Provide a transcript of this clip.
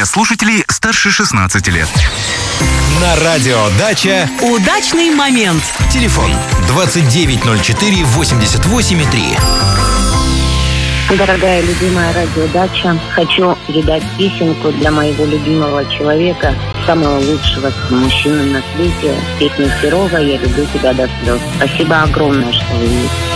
слушателей старше 16 лет. На радио «Дача» удачный момент. Телефон 2904-88,3. Дорогая любимая радиодача, хочу передать песенку для моего любимого человека, самого лучшего мужчины на свете, песню Серова «Я люблю тебя до слез». Спасибо огромное, что вы есть.